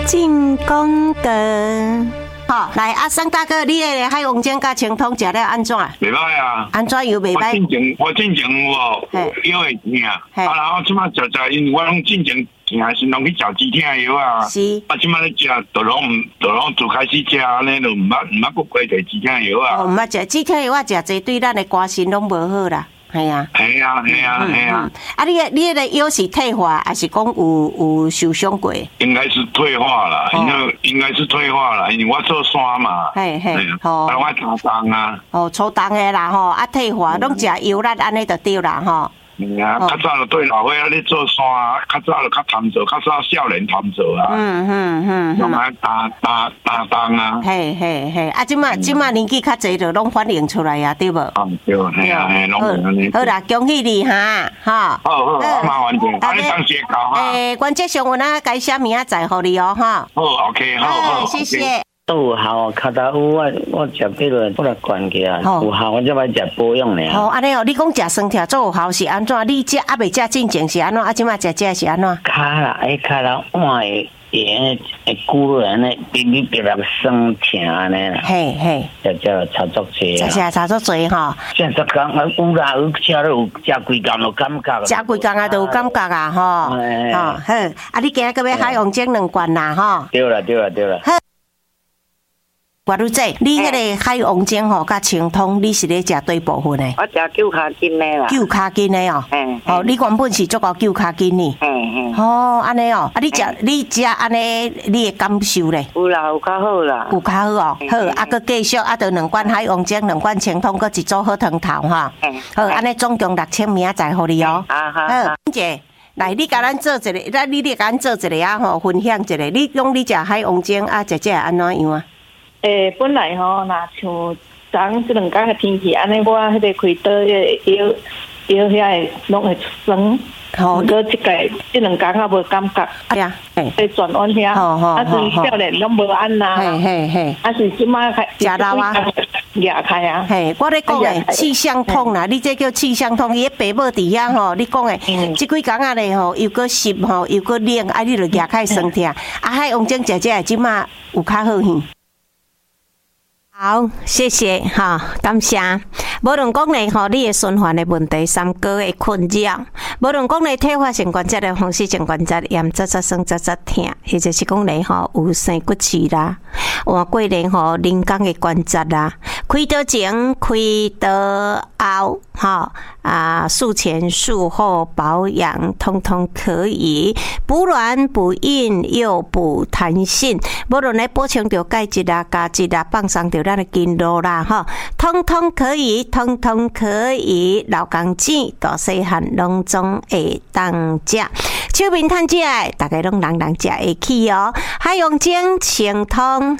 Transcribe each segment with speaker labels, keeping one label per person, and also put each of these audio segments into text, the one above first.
Speaker 1: 进公歌。好，来啊，桑大哥，你的海王精甲清通食了安怎？
Speaker 2: 袂歹啊。
Speaker 1: 安怎又袂歹？
Speaker 2: 我进前有腰会痛，然后即马食，因为我拢进前痛，先拢去食止痛药啊。
Speaker 1: 是。
Speaker 2: 即马咧食，就拢自开始食，安尼就毋捌过过摕止痛药啊。
Speaker 1: 毋捌食止痛药，我食侪对咱的肝肾拢无好啦。系啊。
Speaker 2: 系啊。
Speaker 1: 啊，你迄个腰是退化，还是讲有受伤过？
Speaker 2: 应该是退化了，应该是退化了，因为我做山嘛。
Speaker 1: 嘿，好。
Speaker 2: 我擦重啊。
Speaker 1: 哦，粗重的啦吼，啊退化，拢食油力安尼就对啦吼。
Speaker 2: 较早就对老伙仔咧做山，较早就较贪做，较早少年贪做啊。拢爱打重啊。
Speaker 1: 嘿，啊，即马年纪较济就拢反映出来啊，对无？
Speaker 2: 对，嘿啊，拢安尼。
Speaker 1: 好啦，恭喜你哈，哈。
Speaker 2: 好，麻烦者，啊，你当时到哈。
Speaker 1: 原则上我那改写明仔载互你哦，哈。
Speaker 2: 好 ，OK， 好，
Speaker 1: 谢谢。
Speaker 3: 都有效，脚头我食迄落我来关起啊，有效我才买食保养呢。
Speaker 1: 好，安尼哦，你讲食酸甜做有效是安怎？你食还未食进前是安怎？啊，即马食是安怎？
Speaker 3: 脚啦，脚啦换会久落安尼，你别来酸甜安尼啦。
Speaker 1: 嘿，
Speaker 3: 食差足济啊。
Speaker 1: 差足济吼。
Speaker 3: 现在讲有啦，有吃了有食几工就感觉。
Speaker 1: 食几工啊，就有感觉啊，吼。好，啊，你今日要海王精2罐啦，吼。
Speaker 3: 对啦。
Speaker 1: 我女仔，你迄个海王精吼，甲清通，你是咧食对部分的？
Speaker 3: 我食9卡斤的啦。
Speaker 1: 9卡斤的哦。哦，你原本是足够9卡斤呢。哦，安尼哦，啊，你食安尼，你的感受咧？
Speaker 3: 有啦，有较好啦。
Speaker 1: 有较好哦。好，啊，佮继续，啊，就2罐海王精，2罐清通，佮1组好汤头哈。好，安尼总共6000明仔载互你哦。好，姐。来，你甲咱做一个，你甲咱做一个啊吼，分享一个。你讲你食海王精啊，食这安怎样啊？
Speaker 4: 本来吼，若像昨即2天的天气，安尼我迄个开刀腰遐个拢会酸。好，过即2天啊无感觉。哎呀，转弯遐，啊是少年拢无安啦。嘿，啊是即摆开食老啊，牙开啊。嘿，我咧讲诶，气象通啦，你这叫气象通，伊爸母伫遐吼，你讲诶，即几工仔咧吼，又搁湿吼，又搁冷，啊你就牙开酸痛，啊海王精食即摆有较好去。好，谢谢哈，感谢。无论讲咧吼，你的循环的问题、三高的困扰，无论讲咧退化性关节的风湿性关节炎、酸痛，或者是讲咧吼有生骨刺啦，换过咧吼人工的关节啦，开刀前、开刀后，哈术前、术后保养，通通可以补软、补硬又补弹性。无论咧补充到钙质啦、钾质啦，放松到咱的筋肉啦，哈，通通可以，老公子大细汉拢总会当食，手面摊食的，大家拢人食会起哦。海王精清通，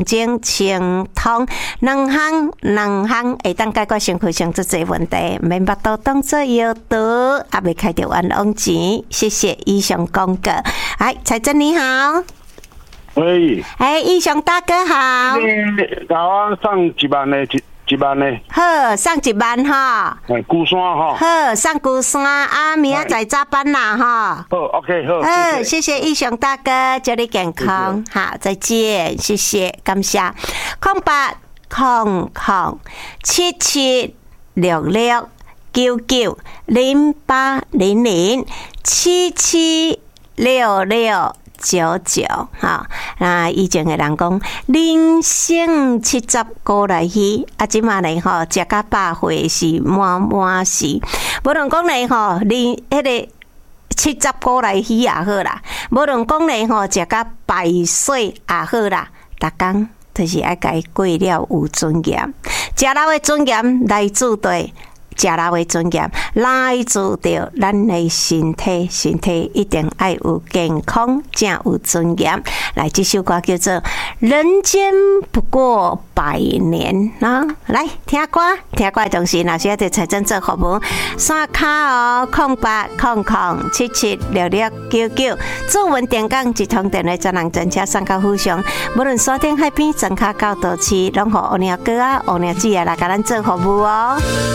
Speaker 4: 两项会当解决生活上最侪问题，免巴肚当作药毒，也未开着冤枉钱。谢谢以上公告。哎，财政你好。
Speaker 2: 喂。
Speaker 1: 义雄大哥好。
Speaker 2: 甲我送1万的1万的。
Speaker 1: 好，送1万哈。
Speaker 2: 鼓山哈。
Speaker 1: 好，送鼓山啊，明仔载早班啦哈。
Speaker 2: 好 ，OK 好。
Speaker 1: 谢谢义雄大哥，祝你健康。好，再见，谢谢，感谢。0800776699哈，那以前的人讲人生70过来去，啊，即马咧吼食到100岁是满是，无论讲咧吼，你迄个70过来去也好啦，无论讲咧吼食到100岁也好啦，逐工就是爱家过了有尊严，食老的尊严来自对。食老的尊严来自着咱的身体一定爱有健康，才有尊严。来，这首歌叫做《人间不过百年》啊！来听歌的同时，若是要对财政做服务，刷卡哦，0800776699，作文点讲一通电话专人专车送到府上，无论山顶海边、庄脚到都市，拢互乌鸟哥啊、乌鸟姐啊来甲咱做服务哦。